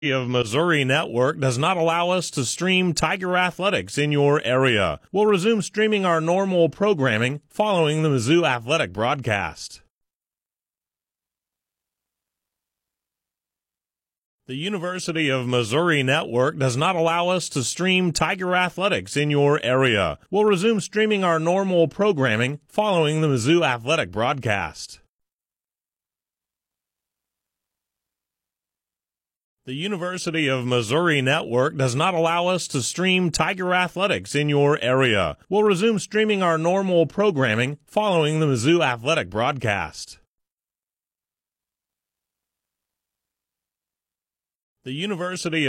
of Missouri Network does not allow us to stream Tiger Athletics in your area. We'll resume streaming our normal programming following the Mizzou Athletic broadcast. The University of Missouri Network does not allow us to stream Tiger Athletics in your area. We'll resume streaming our normal programming following the Mizzou Athletic broadcast. The University of Missouri Network does not allow us to stream Tiger Athletics in your area. We'll resume streaming our normal programming following the Mizzou Athletic broadcast. The University of